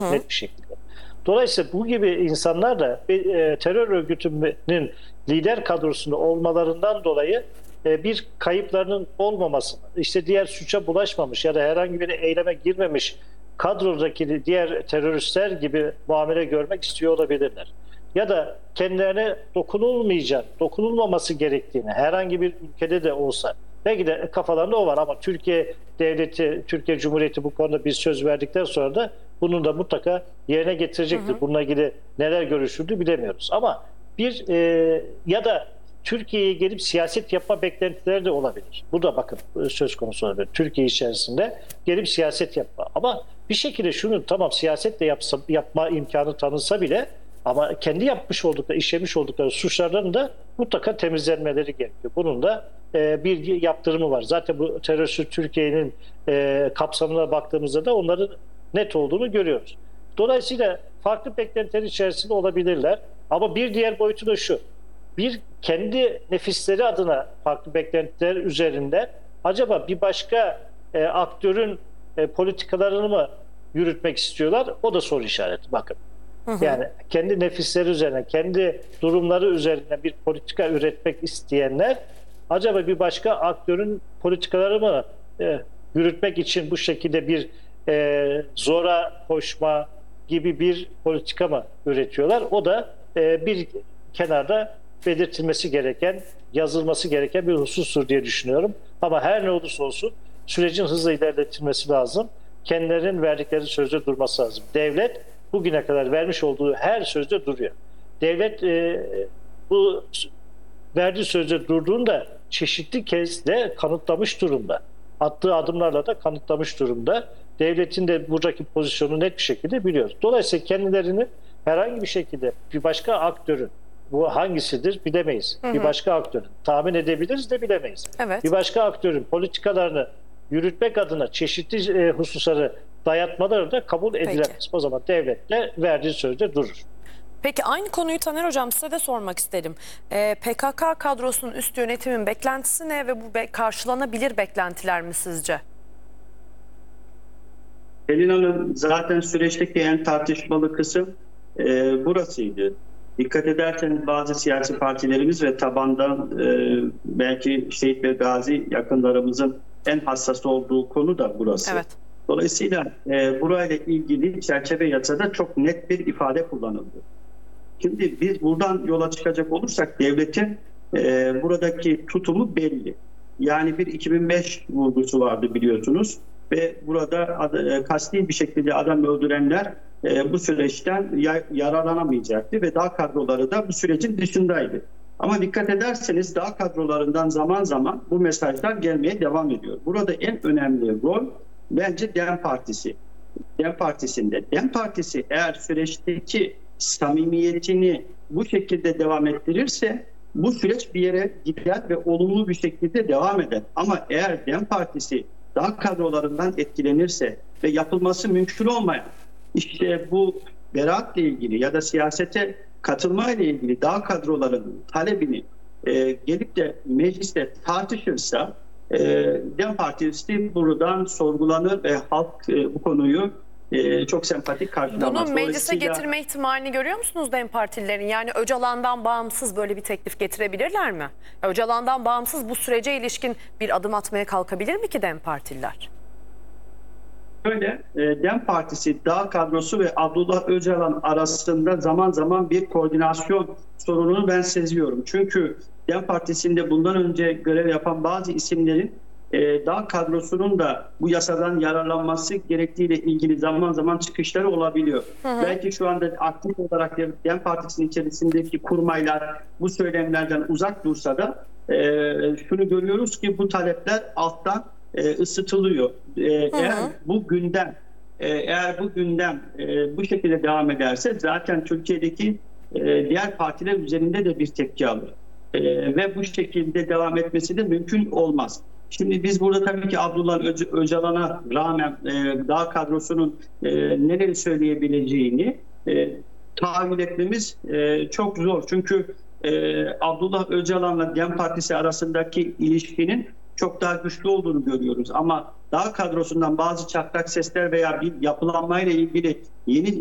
Hı. net bir şekilde. Dolayısıyla bu gibi insanlar da terör örgütünün lider kadrosunda olmalarından dolayı bir kayıplarının olmamasını, işte diğer suça bulaşmamış ya da herhangi bir eyleme girmemiş kadrodaki diğer teröristler gibi muamele görmek istiyor olabilirler. Ya da kendilerine dokunulmaması gerektiğini herhangi bir ülkede de olsa, belki de kafalarında o var ama Türkiye Devleti, Türkiye Cumhuriyeti bu konuda bir söz verdikten sonra da bunun da mutlaka yerine getirecektir. Bununla ilgili neler görüşüldü bilemiyoruz. Ama ya da Türkiye'ye gelip siyaset yapma beklentileri de olabilir. Bu da bakın söz konusu olabilir. Türkiye içerisinde gelip siyaset yapma. Ama bir şekilde şunu tamam siyaset de yapma imkanı tanınsa bile ama kendi yapmış oldukları, işlemiş oldukları suçlardan da mutlaka temizlenmeleri gerekiyor. Bunun da bir yaptırımı var. Zaten bu terörsüz Türkiye'nin kapsamına baktığımızda da onların net olduğunu görüyoruz. Dolayısıyla farklı beklentiler içerisinde olabilirler. Ama bir diğer boyutu da şu. Bir kendi nefisleri adına farklı beklentiler üzerinde acaba bir başka aktörün politikalarını mı yürütmek istiyorlar? O da soru işareti. Bakın. Yani kendi nefisleri üzerine, kendi durumları üzerine bir politika üretmek isteyenler acaba bir başka aktörün politikaları mı yürütmek için bu şekilde bir zora koşma gibi bir politika mı üretiyorlar? O da bir kenarda belirtilmesi gereken, yazılması gereken bir husustur diye düşünüyorum. Ama her ne olursa olsun sürecin hızla ilerletilmesi lazım. Kendilerinin verdikleri sözde durması lazım. Devlet bugüne kadar vermiş olduğu her sözde duruyor. Devlet bu verdiği sözde durduğunda çeşitli kez de kanıtlamış durumda. Attığı adımlarla da kanıtlamış durumda. Devletin de buradaki pozisyonu net bir şekilde biliyoruz. Dolayısıyla kendilerini herhangi bir şekilde bir başka aktörün, bu hangisidir bilemeyiz. Bir başka aktörün tahmin edebiliriz de bilemeyiz. Evet. Bir başka aktörün politikalarını yürütmek adına çeşitli hususları dayatmaları da kabul edilemez. Peki. O zaman devletle verdiği sözde durur. Peki aynı konuyu Taner Hocam size de sormak isterim. PKK kadrosunun üst yönetimin beklentisi ne ve bu karşılanabilir beklentiler mi sizce? Pelin Hanım, zaten süreçteki en tartışmalı kısım burasıydı. Dikkat ederseniz bazı siyasi partilerimiz ve tabandan belki şehit ve gazi yakınlarımızın en hassas olduğu konu da burası. Evet. Dolayısıyla burayla ilgili çerçeve yasada çok net bir ifade kullanıldı. Şimdi biz buradan yola çıkacak olursak devletin buradaki tutumu belli. Yani bir 2005 vurgusu vardı biliyorsunuz ve burada kasti bir şekilde adam öldürenler bu süreçten yararlanamayacaktı ve dağ kadroları da bu sürecin dışındaydı. Ama dikkat ederseniz dağ kadrolarından zaman zaman bu mesajlar gelmeye devam ediyor. Burada en önemli rol bence DEM Partisi. DEM Partisi'nde. DEM Partisi eğer süreçteki samimiyetini bu şekilde devam ettirirse bu süreç bir yere gider ve olumlu bir şekilde devam eder. Ama eğer DEM Partisi dağ kadrolarından etkilenirse ve yapılması mümkün olmayan işte bu beraatle ilgili ya da siyasete katılma ile ilgili dağ kadrolarının talebini gelip de mecliste tartışırsa DEM Partisi buradan sorgulanır ve halk bu konuyu çok sempatik karşılamaz. Bunu meclise getirme ihtimalini görüyor musunuz DEM Partililerin? Yani Öcalan'dan bağımsız böyle bir teklif getirebilirler mi? Öcalan'dan bağımsız bu sürece ilişkin bir adım atmaya kalkabilir mi ki DEM Partililer? Böyle DEM Partisi dağ kadrosu ve Abdullah Öcalan arasında zaman zaman bir koordinasyon sorununu ben seziyorum. Çünkü DEM Partisi'nde bundan önce görev yapan bazı isimlerin dağ kadrosunun da bu yasadan yararlanması gerektiğiyle ilgili zaman zaman çıkışları olabiliyor. Belki şu anda aktif olarak DEM Partisi'nin içerisindeki kurmaylar bu söylemlerden uzak dursa da şunu görüyoruz ki bu talepler alttan ısıtılıyor. Eğer bu gündem bu şekilde devam ederse zaten Türkiye'deki diğer partiler üzerinde de bir tepki alır. Ve bu şekilde devam etmesi de mümkün olmaz. Şimdi biz burada tabii ki Abdullah Öcalan'a rağmen dağ kadrosunun neleri söyleyebileceğini tahmin etmemiz çok zor. Çünkü Abdullah Öcalan'la DEM Partisi arasındaki ilişkinin çok daha güçlü olduğunu görüyoruz. Ama dağ kadrosundan bazı çatlak sesler veya bir yapılanmayla ilgili yeni